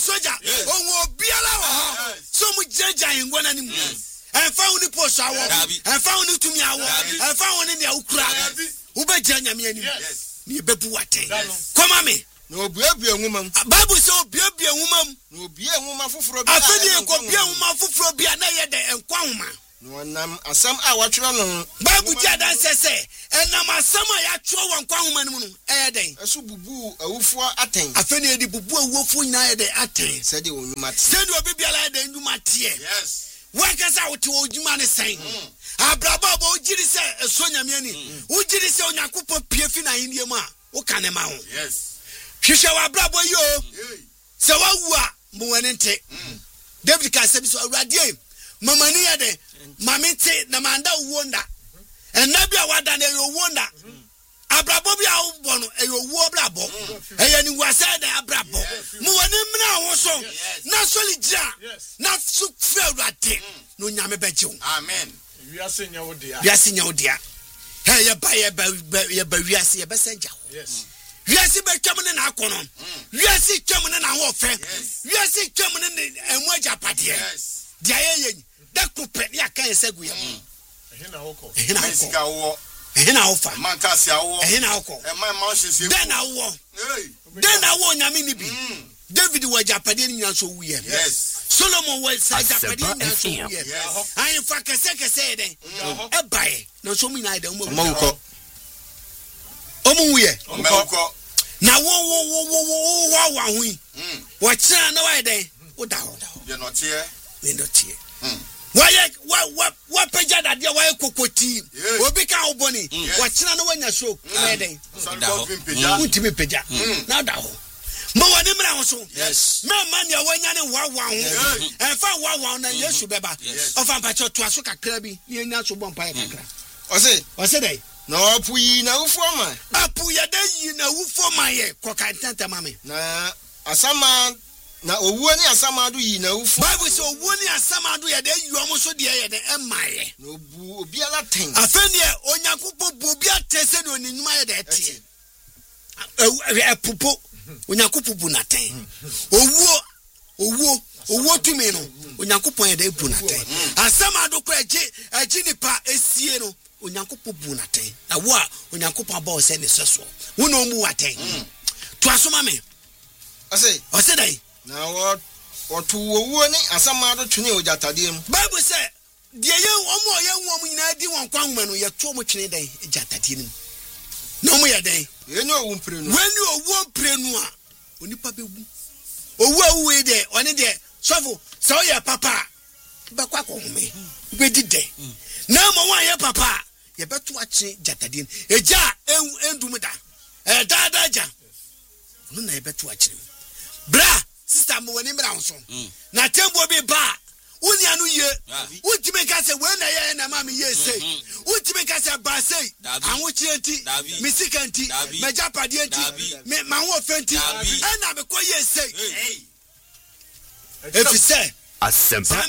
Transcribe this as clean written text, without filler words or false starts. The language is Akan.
soja onwo biala wa so mu jeja ingwana ni mu enfa woni poso awo enfa woni tumi awo enfa woni ne ukura ube janya me ani ni bebu wate koma me no obiabia nwuma Bible say obiabia nwuma no obia nwuma foforo bia afedi ko bia nwuma foforo bia na ye de enkwa nwuma no nam asam a watwero no Bible dia dan sese enam asam a ya twa wankwa nwuma no no den eso bubu awufo aten afeni edi bubu awufo nyina ye de aten said the onwuma te said obi bia la de nduma te yes wakasa wote ojuma ne sen abraba bo ojiri se esonyame ani ojiri se onyakopo pie fi na hinie mu a wo ka ne ma ho yes hwehwe wa abrabo yo se wa wu a mo wani nte David ka se bi so awradie mamani ya de mamete na manda wonda enabi a wada na yo wonda abrabo bi a wo bo no e yo wu abrabo e ni wase da abrabo mo wani mna wo so na solija na su fe awrade no nyame bejew amen wiase nya odia he ye ba wiase ye besenja yes wiase be twam ne na akono wiase twam ne na wo fe wiase twam ne emu ajapade yes dia ye da kupe ya kan esegu ye ehina hoko esika wo ehina ofa man kasi awo ehina hoko e man ma hye den na wo nyame ni bi David wa japade ni nyanso wu ye yes Solomon wa japade ni nyanso wu ye ayin fa kese den e bae na so mu ina da mo ko omu wu ye ko na wo wa hu wa kira na wa den wo da ho ye no tie wa peja da dia wa kokoti obi ka oboni wa kira na wanya show na den untimi peja na da ho mo wani mra ho so me man ya wanya ne wa ho enfa wa na Yesu beba ofa mpacho to aso kakra bi ye nya so bompa ye kakra ose dai na apu yi na ufo ma apu ya dai yi na ufo ma ye ko kan tanta mame na asama na owuo ni asama do yi na ufo Bible say owuo ni asama do ye dai yi omo so de ye de emaye na obu obi ala ten afeni e onyakopo bu obi atese de oninyuma ye de tie epupo onyakopo bu na ten owuo tumi no onyakopo ye de bu na ten asama do ko eji nipa esie no onyakopo bu na ten na wo a onyakopo aba o se ne seso wo no mu waten to asoma me ose dai na what owuo ni asama do twene ojatade mu Bible say de ye omo ye nwom nyina di won kwanhoma no ye to mo twene dai ejatade ni no mo ye dai ye no owu mpre no when owu mpre no a onipa bewu owu awu de oni de sofo so ye papa be kwa ko home be dide na mo wan ye papa ye beto ache jatade ni eja endum da dadaja no na ye beto ache bra sister mo wani mra so na tembo bi ba uni anu ye utime ka se we na ye na ma me ye sei utime ka se ba sei anwo chienti misikanti majapade enti me ma ho fenti na be ko ye sei efi se asempa